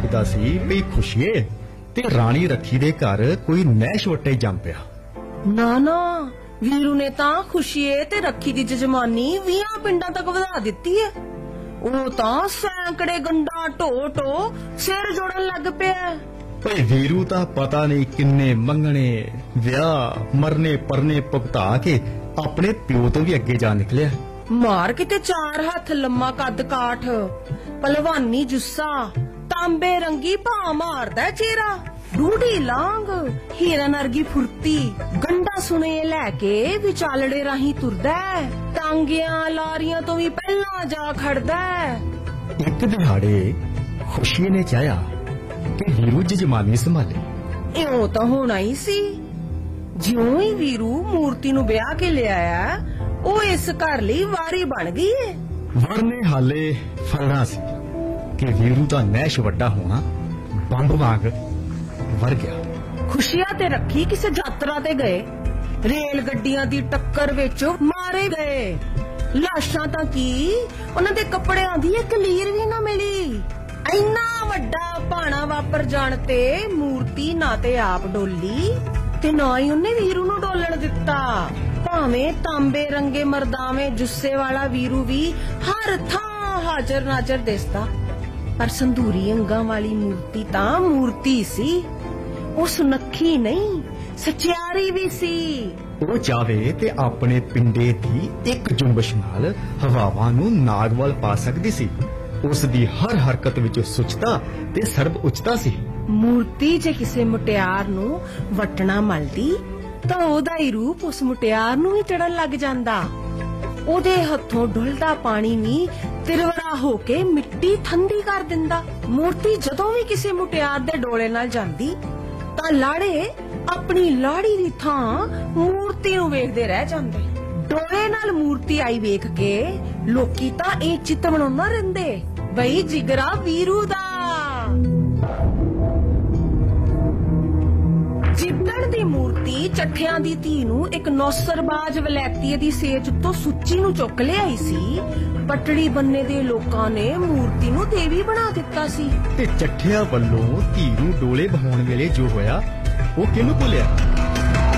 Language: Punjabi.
लगदा सी भी खुशिए ते राणी रखी दे घर कोई नैश वट्टे जम पिया। ना ना वीरू ने तां खुशिए ते रखी दी जजमानी 20 पिंडां तक वधा दित्ती है। ਉਹ ਤਾਂ ਸੈਂਕੜੇ ਗੰਡਾ ਢੋ ਢੋ ਸਿਰ ਜੋੜਨ ਲੱਗ ਪਿਆ। ਓਏ ਵੀਰੂ ਤਾਂ ਪਤਾ ਨਹੀਂ ਕਿੰਨੇ ਮੰਗਣੇ ਵਿਆਹ ਮਰਨੇ ਪਰਨੇ ਭੁਗਤਾ ਕੇ ਆਪਣੇ ਪਿਓ ਤੋਂ ਵੀ ਅੱਗੇ ਜਾ ਨਿਕਲਿਆ। ਮਾਰ ਕਿਤੇ 4 ਹੱਥ ਲੰਮਾ ਕੱਦ ਕਾਠ ਪਹਿਲਵਾਨੀ ਜੁੱਸਾ ਤਾਂਬੇ ਰੰਗੀ ਭਾ ਮਾਰਦਾ ਚਿਹਰਾ ਡੂਢੀ ਲਾਂਗ ਹੀਰਨ ਅਰਗੀ ਫੁਰਤੀ ਗੰਡਾ ਸੁਣੇ ਲੈ ਕੇ ਵਿਚਾਲੜੇ ਰਾਹੀਂ ਤੁਰਦਾ ਟਾਂਗਿਆਂ ਲਾਰੀਆਂ ਤੋਂ ਵੀ ਪਹਿਲਾਂ ਜਾ ਖੜਦਾ। ਇੱਕ ਦਿਹਾੜੇ ਖੁਸ਼ੀ ਨੇ ਚਾਹਿਆ ਕਿ ਵੀਰੂ ਜਜਮਾਨੀ ਸੰਭਾਲੇ। ਇਉਂ ਤਾਂ ਹੋਣਾ ਹੀ ਸੀ। ਜਿਉਂ ਹੀ ਵੀਰੂ ਮੂਰਤੀ ਨੂੰ ਵਿਆਹ ਕੇ ਲਿਆਇਆ ਉਹ ਇਸ ਘਰ ਲਈ ਵਾਰੀ ਬਣ ਗਈ ਏ। ਵਰਨੇ ਹਾਲੇ ਫਲਣਾ ਸੀ ਕਿ ਵੀਰੂ ਦਾ ਨੈਸ਼ ਵੱਡਾ ਹੋਣਾ ਬੰਬ ਵਾਂਗ ਵਰ ਗਿਆ। ਖੁਸ਼ੀਆਂ ਤੇ ਰੱਖੀ ਕਿਸੇ ਯਾਤਰਾ ਤੇ ਗਏ ਰੇਲ ਗੱਡੀਆਂ ਦੀ ਟੱਕਰ ਵਿੱਚ ਮਾਰੇ ਗਏ। ਲਾਸ਼ਾਂ ਤਾਂ ਕੀ ਉਹਨਾਂ ਦੇ ਕੱਪੜਿਆਂ ਦੀ ਇੱਕ ਲੀਰ ਵੀ ਨਾ ਮਿਲੀ। ਇੰਨਾ ਵੱਡਾ ਭਾਣਾ ਵਾਪਰ ਜਾਣ ਤੇ ਮੂਰਤੀ ਨਾ ਤੇ ਆਪ ਡੋਲੀ ਤੇ ਨਾ ਹੀ ਉਹਨੇ ਵੀਰੂ ਨੂੰ ਡੋਲਣ ਦਿੱਤਾ। ਭਾਵੇਂ ਤਾਂਬੇ ਰੰਗੇ ਮਰਦਾਵੇਂ ਜੁੱਸੇ ਵਾਲਾ ਵੀਰੂ ਵੀ ਹਰ ਥਾਂ ਹਾਜ਼ਰ ਨਾਜ਼ਰ ਦਿਸਦਾ ਪਰ ਸੰਧੂਰੀ ਅੰਗਾਂ ਵਾਲੀ ਮੂਰਤੀ ਤਾਂ ਮੂਰਤੀ ਸੀ। ਉਹ ਸੁਨੱਖੀ ਨਹੀਂ ਸਚਿਆਰੀ ਵੀ ਸੀ। ਉਹ ਚਾਵੇ ਤੇ ਆਪਣੇ ਪਿੰਡੇ ਦੀ ਇੱਕ ਜੁੰਬਸ਼ ਨਾਲ ਹਵਾਵਾਂ ਨੂੰ ਨਾਗ ਵੱਲ ਪਾ ਸਕਦੀ ਸੀ। ਉਸ ਦੀ ਹਰ ਹਰਕਤ ਵਿੱਚ ਸੁੱਚਤਾ ਤੇ ਸਰਬ ਉੱਚਤਾ ਸੀ। ਮੂਰਤੀ ਜੇ ਕਿਸੇ ਮੁਟਿਆਰ ਨੂੰ ਵਟਣਾ ਮਲਦੀ ਤਾਂ ਉਹਦਾ ਹੀ ਰੂਪ ਉਸ ਮੁਟਿਆਰ ਨੂੰ ਹੀ ਚੜਨ ਲੱਗ ਜਾਂਦਾ। ਉਹਦੇ ਹੱਥੋਂ ਡੁੱਲਦਾ ਪਾਣੀ ਵੀ ਤਿਰਵਰਾ ਹੋ ਕੇ ਮਿੱਟੀ ਠੰਡੀ ਕਰ ਦਿੰਦਾ। ਮੂਰਤੀ ਜਦੋਂ ਵੀ ਕਿਸੇ ਮੁਟਿਆਰ ਦੇ ਡੋਲੇ ਨਾਲ ਜਾਂਦੀ ਤਾਂ ਲਾੜੇ ਆਪਣੀ ਲਾੜੀ ਦੀ ਥਾਂ ਮੂਰਤੀ ਨੂੰ ਵੇਖਦੇ ਰਹਿ ਜਾਂਦੇ। ਡੋਲੇ ਨਾਲ ਮੂਰਤੀ ਆਈ ਵੇਖ ਕੇ ਲੋਕੀ ਤਾਂ ਇਹ ਚਿੱਤ ਬਣਾਉਣਾ ਰਹਿੰਦੇ ਬਈ ਜਿਗਰਾ ਵੀਰੂ ਦਾ। ਜਿੱਦਣ ਦੀ ਮੂਰਤੀ ਚੱਠਿਆਂ ਦੀ ਧੀ ਨੂੰ ਇੱਕ ਨੌਸਰਬਾਜ ਵਲੈਤੀਏ ਦੀ ਸੇਜ ਉੱਤੋਂ ਸੁੱਚੀ ਨੂੰ ਚੁੱਕ ਲਿਆਈ ਸੀ ਪਟੜੀ ਬੰਨੇ ਦੇ ਲੋਕਾਂ ਨੇ ਮੂਰਤੀ ਨੂੰ ਦੇਵੀ ਬਣਾ ਦਿੱਤਾ ਸੀ। ਤੇ ਚੱਠਿਆਂ ਵੱਲੋਂ ਧੀ ਨੂੰ ਡੋਲੇ ਬਹਾਉਣ ਵੇਲੇ ਜੋ ਹੋਇਆ ਉਹ ਕਿਹਨੂੰ ਭੁੱਲਿਆ।